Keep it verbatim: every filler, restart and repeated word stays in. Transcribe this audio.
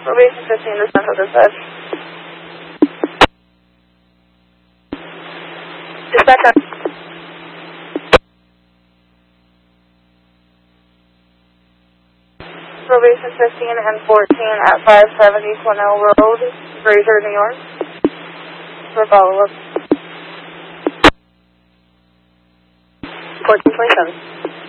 Probation fifteen to Central Dispatch. Dispatch on. Probation fifteen and fourteen at five seventy Cornell Road, Fraser, New York. For follow-up. fourteen twenty-seven.